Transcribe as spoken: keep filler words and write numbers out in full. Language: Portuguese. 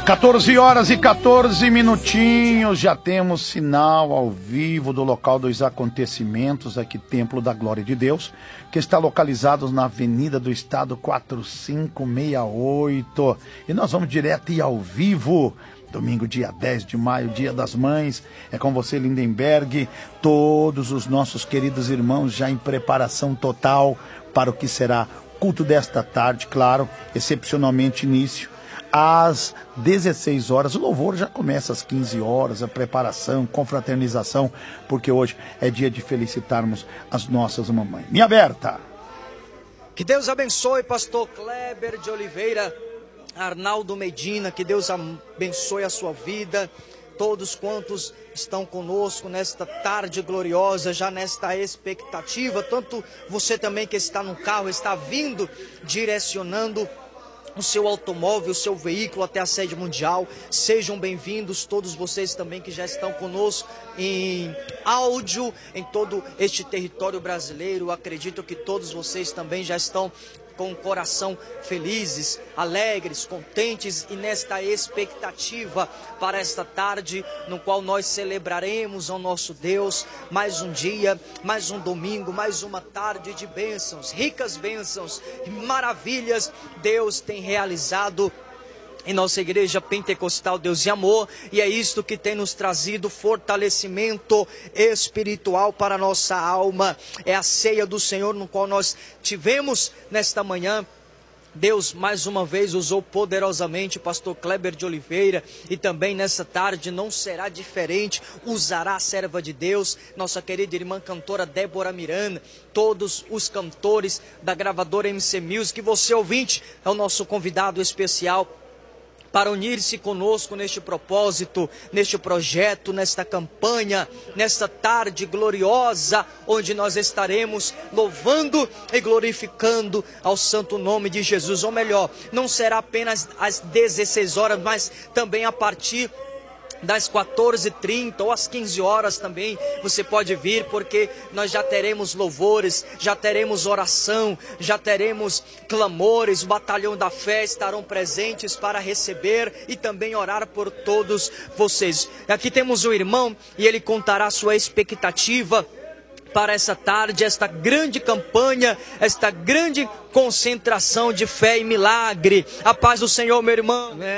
quatorze horas e quatorze minutinhos, já temos sinal ao vivo do local dos acontecimentos, aqui Templo da Glória de Deus, que está localizado na Avenida do Estado quatrocentos e sessenta e oito. E nós vamos direto e ao vivo, domingo dia dez de maio, dia das mães, é com você, Lindenberg, todos os nossos queridos irmãos já em preparação total para o que será culto desta tarde, claro, excepcionalmente início às dezesseis horas, o louvor já começa às quinze horas, a preparação, confraternização, porque hoje é dia de felicitarmos as nossas mamães. Minha Berta. Que Deus abençoe, pastor Kleber de Oliveira, Arnaldo Medina, que Deus abençoe a sua vida, todos quantos estão conosco nesta tarde gloriosa, já nesta expectativa, tanto você também que está no carro, está vindo, direcionando o seu automóvel, o seu veículo até a sede mundial. Sejam bem-vindos todos vocês também que já estão conosco em áudio em todo este território brasileiro. Acredito que todos vocês também já estão com o coração felizes, alegres, contentes e nesta expectativa para esta tarde, no qual nós celebraremos ao nosso Deus mais um dia, mais um domingo, mais uma tarde de bênçãos, ricas bênçãos, maravilhas Deus tem realizado em nossa igreja pentecostal Deus e Amor, e é isto que tem nos trazido fortalecimento espiritual para a nossa alma. É a ceia do Senhor, no qual nós tivemos nesta manhã. Deus mais uma vez usou poderosamente o pastor Kleber de Oliveira, e também nessa tarde não será diferente, usará a serva de Deus, nossa querida irmã cantora Débora Miranda, todos os cantores da gravadora M C Music. Você ouvinte é o nosso convidado especial para unir-se conosco neste propósito, neste projeto, nesta campanha, nesta tarde gloriosa, onde nós estaremos louvando e glorificando ao santo nome de Jesus. Ou melhor, não será apenas às dezesseis horas, mas também a partir das quatorze e trinta ou às quinze horas também você pode vir, porque nós já teremos louvores, já teremos oração, já teremos clamores. O batalhão da fé estarão presentes para receber e também orar por todos vocês. Aqui temos um irmão e ele contará sua expectativa para essa tarde, esta grande campanha, esta grande concentração de fé e milagre. A paz do Senhor, meu irmão.